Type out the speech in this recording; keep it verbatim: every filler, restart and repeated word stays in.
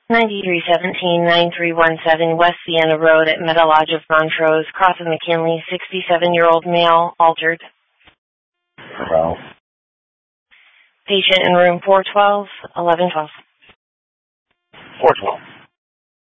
ninety-three seventeen nine three one seven West Sienna Road at Meadow Lodge of Montrose, Cross of McKinley, sixty-seven-year-old male, altered. Well. Patient in room four twelve, eleven twelve. four twelve.